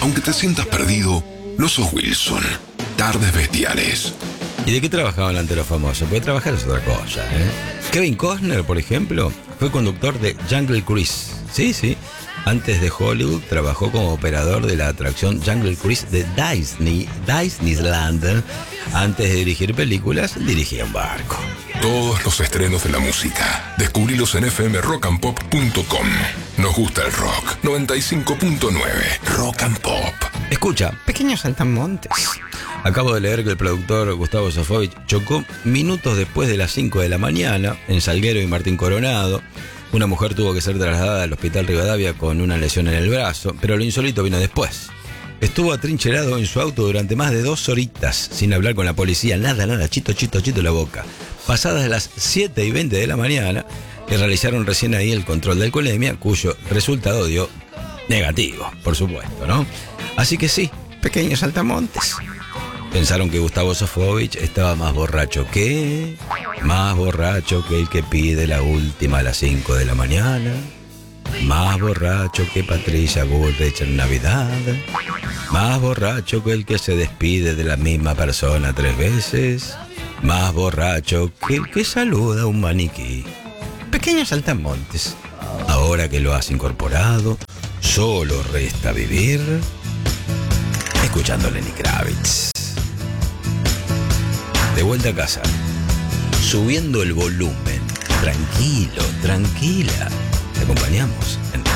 Aunque te sientas perdido, no sos Wilson. Tardes Bestiales. ¿Y de qué trabajaban antes los famosos? Porque trabajar es otra cosa, ¿eh? Kevin Costner, por ejemplo, fue conductor de Jungle Cruise. Sí, sí. Antes de Hollywood, trabajó como operador de la atracción Jungle Cruise de Disneyland. Antes de dirigir películas, dirigía un barco. Todos los estrenos de la música. Descubrilos en fmrockandpop.com. Nos gusta el rock. 95.9 Rock and Pop. Escucha, pequeños saltamontes. Acabo de leer que el productor Gustavo Sofovich chocó minutos después de las 5 de la mañana en Salguero y Martín Coronado. Una mujer tuvo que ser trasladada al hospital Rivadavia con una lesión en el brazo, pero lo insólito vino después. Estuvo atrincherado en su auto durante más de 2 horitas, sin hablar con la policía, nada, chito la boca. Pasadas las 7:20 de la mañana, le realizaron recién ahí el control de alcoholemia, cuyo resultado dio negativo, por supuesto, ¿no? Así que sí, pequeños saltamontes. Pensaron que Gustavo Sofovich estaba más borracho que el que pide la última a las 5 de la mañana, más borracho que Patricia Bullrich en Navidad, más borracho que el que se despide de la misma persona 3 veces, más borracho que el que saluda a un maniquí. Pequeños saltamontes, ahora que lo has incorporado, solo resta vivir escuchando a Lenny Kravitz. De vuelta a casa, subiendo el volumen, tranquila, te acompañamos en